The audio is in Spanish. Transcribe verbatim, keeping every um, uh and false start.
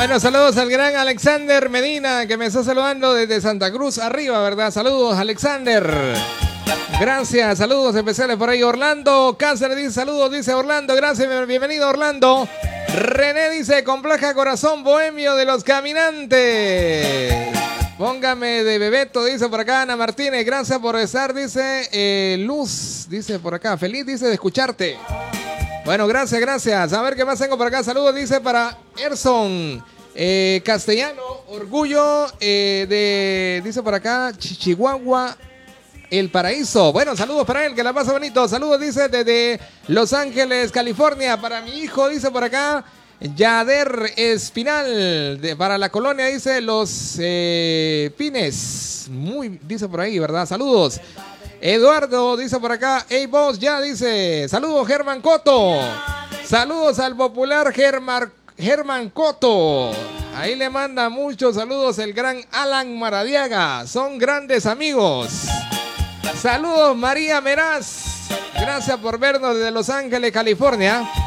Bueno, saludos al gran Alexander Medina, que me está saludando desde Santa Cruz arriba, ¿verdad? Saludos, Alexander. Gracias, saludos especiales por ahí. Orlando Cáceres dice saludos, dice Orlando, gracias, bienvenido Orlando. René dice, compleja corazón bohemio de los caminantes. Póngame de Bebeto, dice por acá Ana Martínez, gracias por estar, dice eh, Luz, dice por acá, feliz, dice de escucharte. Bueno, gracias, gracias. A ver qué más tengo por acá. Saludos, dice para Erson eh, Castellano, orgullo eh, de, dice por acá, Chihuahua, El Paraíso. Bueno, saludos para él, que la pasa bonito. Saludos, dice, desde Los Ángeles, California. Para mi hijo, dice por acá, Yader Espinal. De, para la colonia, dice, Los eh, Pines. Muy, dice por ahí, ¿verdad? Saludos. Eduardo, dice por acá, hey vos, ya dice, saludos Germán Coto. Saludos al popular Germán, Germán Coto. Ahí le manda muchos saludos el gran Alan Maradiaga. Son grandes amigos. Saludos María Meraz. Gracias por vernos desde Los Ángeles, California.